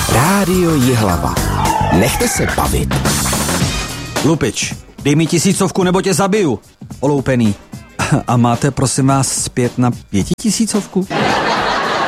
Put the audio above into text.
Rádio Jihlava. Nechte se bavit. Lupič, dej mi 1000 nebo tě zabiju. Oloupený. A máte prosím vás zpět na 5000?